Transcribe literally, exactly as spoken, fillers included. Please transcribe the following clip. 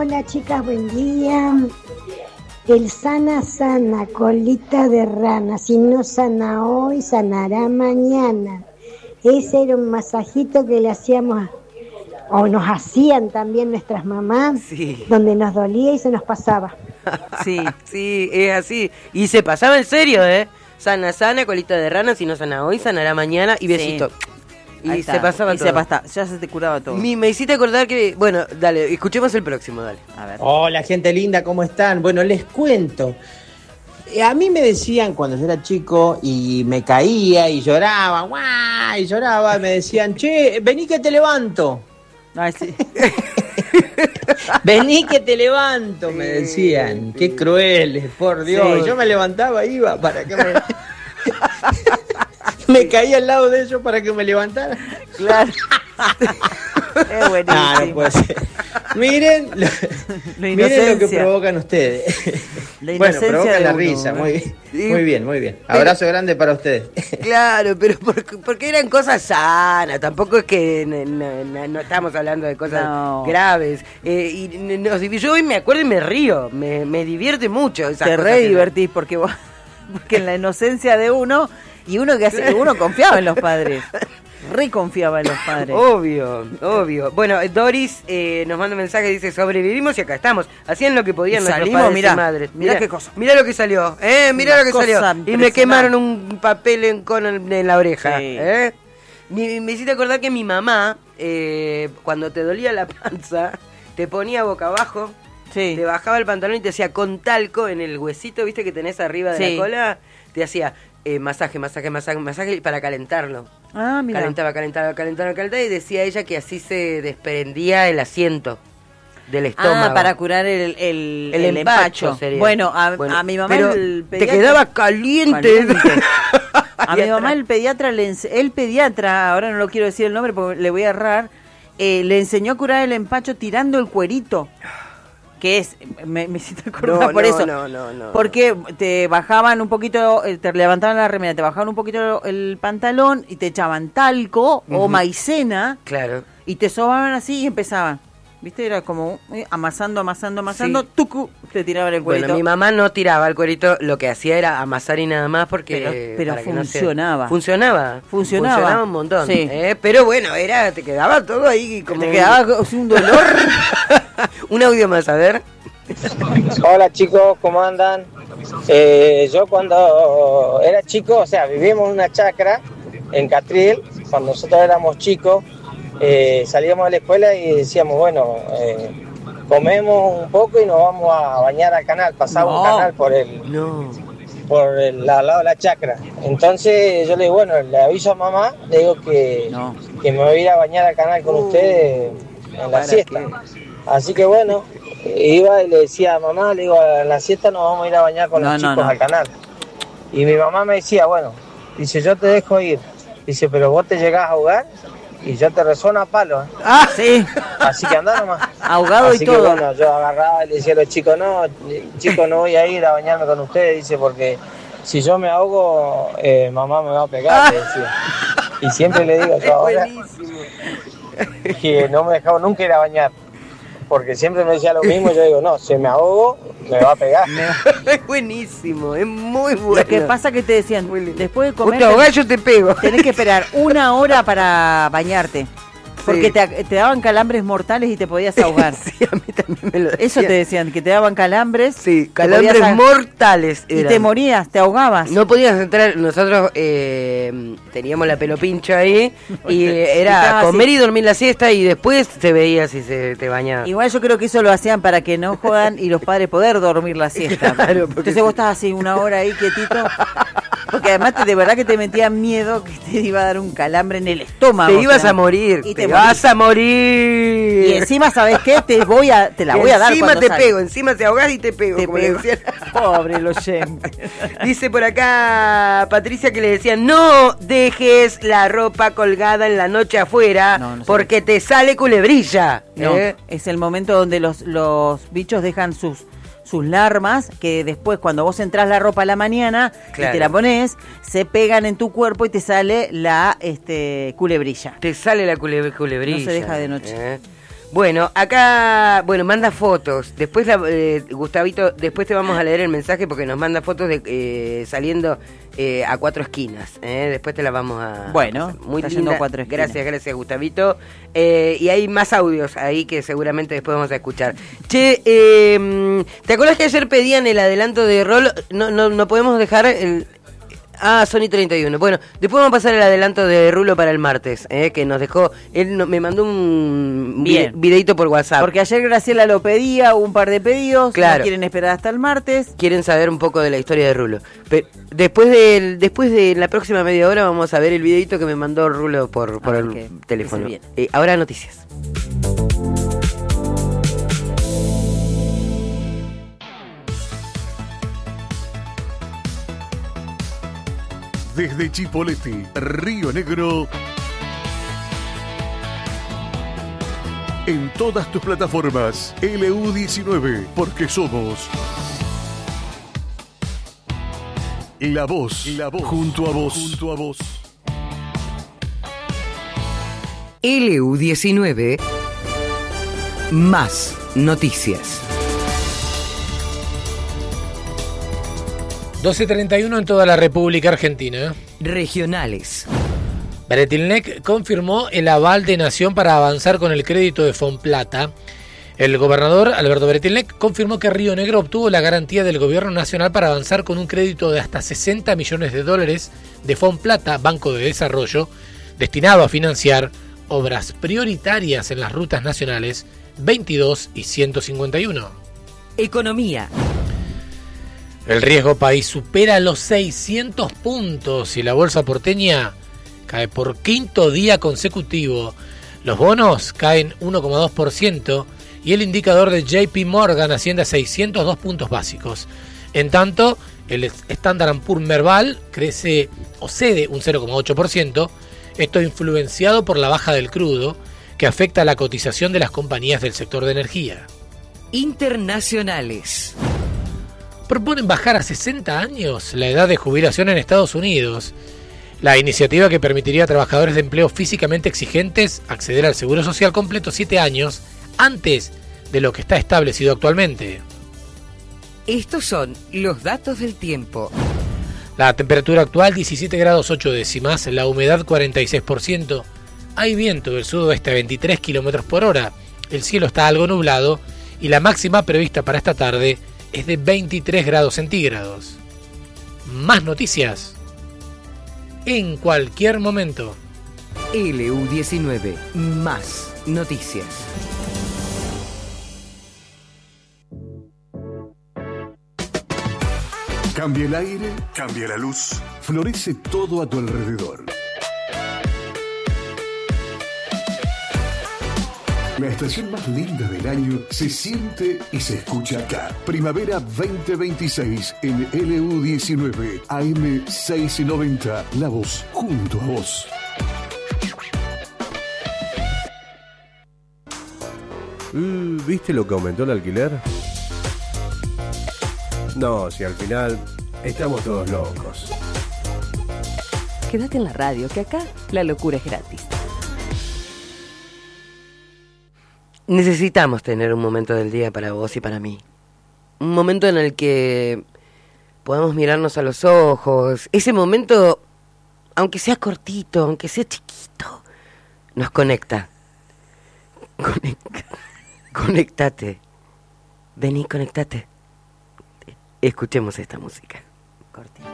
Hola chicas, buen día. El sana sana, colita de rana, si no sana hoy, sanará mañana. Ese era un masajito que le hacíamos, o nos hacían también nuestras mamás, sí. donde nos dolía y se nos pasaba. Sí, sí, es así. Y se pasaba en serio, ¿eh? Sana, sana, colita de rana, si no sana hoy, sanará mañana y besito. Sí. Y Ahí se está. pasaba y todo. Se pasa, ya se te curaba todo. Mi, me hiciste acordar que... Bueno, dale, escuchemos el próximo, dale. A ver. Hola, gente linda, ¿cómo están? Bueno, les cuento. Eh, A mí me decían cuando yo era chico y me caía y lloraba, ¡guau! Y lloraba, me decían, che, vení que te levanto. Ay, sí. Vení que te levanto, me decían. Qué crueles, por Dios. Sí. Yo me levantaba, iba para que me... me caía al lado de ellos para que me levantara. Claro. Es buenísimo. Ah, no puede ser. Miren lo, La miren lo que inocencia. provocan ustedes. La Bueno, inocencia provocan de la uno, risa, ¿no? muy bien, muy bien, muy bien. Abrazo grande para ustedes. Claro, pero porque, porque eran cosas sanas, tampoco es que no, no, no, no estamos hablando de cosas No. graves. Eh, y nos, yo hoy me acuerdo y me río, me, me divierte mucho. Esas Te cosas re que- divertís porque vos, porque en la inocencia de uno, y uno que hace, uno confiaba en los padres. Re confiaba en los padres. Obvio, obvio. Bueno, Doris eh, nos manda un mensaje, dice, sobrevivimos y acá estamos. Hacían lo que podían Y nuestros salimos, padres mirá, y madres. mirá qué cosa. Mirá lo que salió, eh, mirá Una lo que cosa salió. Y me impresionante. quemaron un papel en, con el- en la oreja, Sí. eh. Me, me hiciste acordar que mi mamá, eh, cuando te dolía la panza, te ponía boca abajo, Sí. te bajaba el pantalón y te hacía con talco en el huesito, viste que tenés arriba de Sí. la cola, te hacía eh, masaje, masaje, masaje, masaje para calentarlo. Ah, mira. Calentaba, calentaba, calentaba, calentaba y decía ella que así se desprendía el asiento del estómago. Ah, para curar el, el, el, el empacho. empacho. Sería. Bueno, a, Bueno, a mi mamá pero el te pediatra- quedaba caliente. Caliente. A Ahí mi mamá atrás. el pediatra, le ense- el pediatra, ahora no lo quiero decir el nombre porque le voy a errar, eh, le enseñó a curar el empacho tirando el cuerito. Que es, me, me hiciste acordar No, por no, eso. no, no, no. Porque te bajaban un poquito, eh, te levantaban la remera, te bajaban un poquito el pantalón y te echaban talco o Ujú. maicena Claro. y te sobaban así y empezaban. ¿Viste? Era como eh, amasando, amasando, amasando, Sí. tucu, te tiraban el cuerito. Bueno, mi mamá no tiraba el cuerito, lo que hacía era amasar y nada más porque... Pero- pero para que no se- funcionaba. funcionaba. Funcionaba. Funcionaba un montón. Sí. ¿eh? Pero bueno, era te quedaba todo ahí como... Te un- quedaba así un dolor. un audio más, a ver. Hola chicos, ¿cómo andan? Eh, yo cuando era chico, o sea, vivíamos en una chacra en Catriel, cuando nosotros éramos chicos, eh, salíamos de la escuela y decíamos, bueno, eh, comemos un poco y nos vamos a bañar al canal, pasaba No. un canal por el, No. por el al lado de la chacra. Entonces yo le digo, bueno, le aviso a mamá, le digo que, No. que me voy a ir a bañar al canal con Uh, ustedes en la ¿para siesta. qué? Así que bueno, iba y le decía a mamá, le digo, a la siesta nos vamos a ir a bañar con No, los no, chicos no. al canal. Y mi mamá me decía, bueno, dice, yo te dejo ir. Dice, pero vos te llegás a ahogar y yo te resueno a palo. ¿eh? Ah, sí. Así que andá nomás. Ahogado Así y que todo. bueno, yo agarraba y le decía a los chicos, no, chicos, no voy a ir a bañarme con ustedes, dice, porque si yo me ahogo, eh, mamá me va a pegar, le decía. Y siempre le digo Es yo ahora buenísimo. que no me dejaba nunca ir a bañar. Porque siempre me decía lo mismo, yo digo, no, si me ahogo, me va a pegar. Es buenísimo, es muy bueno. Lo que pasa que te decían, Muy lindo. después de Vos comer, te ahogás, yo te pego. tenés que esperar una hora para bañarte. Porque Sí. te, te daban calambres mortales y te podías ahogar. Sí, a mí también me lo decían. Eso te decían, que te daban calambres. Sí, te calambres podías a- mortales Y eran. te morías, te ahogabas. No podías entrar, nosotros eh, teníamos la pelo pincha ahí y era Estaba comer así. y dormir la siesta y después te veías si se te bañaba. Igual yo creo que eso lo hacían para que no jodan y los padres poder dormir la siesta. Claro, porque Entonces sí. vos estabas así una hora ahí quietito. Porque además te- de verdad que te metían miedo que te iba a dar un calambre en el estómago. Te o ibas sea, a morir, y te, te vas a morir. Y encima, ¿sabes qué? Te voy a, te la Y voy a dar encima cuando te salga. pego, encima te ahogás y te pego, Te como pego. le decían. Pobre el oyente. Dice por acá Patricia que le decían, no dejes la ropa colgada en la noche afuera No, no sé. porque te sale culebrilla. No, ¿eh? es el momento donde los, los bichos dejan sus, sus larvas, que después cuando vos entrás la ropa a la mañana Claro. y te la pones, se pegan en tu cuerpo y te sale la este, culebrilla. Te sale la cule- culebrilla. No se deja de noche. ¿eh? Bueno, acá, bueno, manda fotos. Después, la, eh, Gustavito, después te vamos a leer el mensaje porque nos manda fotos de eh, saliendo eh, a cuatro esquinas. Eh. Después te las vamos a... Bueno, muy está linda. yendo a cuatro esquinas. Gracias, gracias, Gustavito. Eh, y hay más audios ahí que seguramente después vamos a escuchar. Che, eh, ¿te acuerdas que ayer pedían el adelanto de rol? No, no, no podemos dejar el... Ah, Sony treinta y uno. Bueno, después vamos a pasar el adelanto de Rulo para el martes, eh, que nos dejó, él no, me mandó un Bien. vide- videito por WhatsApp. Porque ayer Graciela lo pedía, hubo un par de pedidos, Claro. no quieren esperar hasta el martes. Quieren saber un poco de la historia de Rulo. Pe- después de después de la próxima media hora vamos a ver el videito que me mandó Rulo por, por Ah, el que- teléfono. que se Eh, ahora noticias. Desde Chipoleti, Río Negro, en todas tus plataformas, L U diecinueve, porque somos la voz, la voz, junto a vos, junto a vos. L U diecinueve, más noticias. doce treinta y uno en toda la República Argentina. Regionales. Bretilnec confirmó el aval de Nación para avanzar con el crédito de Fonplata. El gobernador Alberto Bretilnec confirmó que Río Negro obtuvo la garantía del gobierno nacional para avanzar con un crédito de hasta sesenta millones de dólares de Fonplata, Banco de Desarrollo, destinado a financiar obras prioritarias en las rutas nacionales veintidós y ciento cincuenta y uno. Economía. El riesgo país supera los seiscientos puntos y la bolsa porteña cae por quinto día consecutivo. Los bonos caen uno coma dos por ciento y el indicador de J P Morgan asciende a seiscientos dos puntos básicos. En tanto, el Standard and Poor's Merval crece o cede un cero coma ocho por ciento, esto influenciado por la baja del crudo, que afecta a la cotización de las compañías del sector de energía. Internacionales. Proponen bajar a sesenta años la edad de jubilación en Estados Unidos. La iniciativa que permitiría a trabajadores de empleo físicamente exigentes acceder al seguro social completo siete años antes de lo que está establecido actualmente. Estos son los datos del tiempo. La temperatura actual diecisiete grados ocho décimas, la humedad cuarenta y seis por ciento, hay viento del sudoeste a veintitrés kilómetros por hora, el cielo está algo nublado y la máxima prevista para esta tarde es de veintitrés grados centígrados. Más noticias en cualquier momento. L U diecinueve, más noticias. Cambia el aire, cambia la luz, florece todo a tu alrededor. La estación más linda del año se siente y se escucha acá. Primavera veinte veintiséis en L U diecinueve, A M seiscientos noventa, La Voz, junto a vos. Uh, ¿Viste lo que aumentó el alquiler? No, si al final estamos todos locos. Quédate en la radio, que acá la locura es gratis. Necesitamos tener un momento del día para vos y para mí. Un momento en el que podamos mirarnos a los ojos. Ese momento, aunque sea cortito, aunque sea chiquito, nos conecta. Conecta. Conectate. Vení, conectate. Escuchemos esta música. Cortita.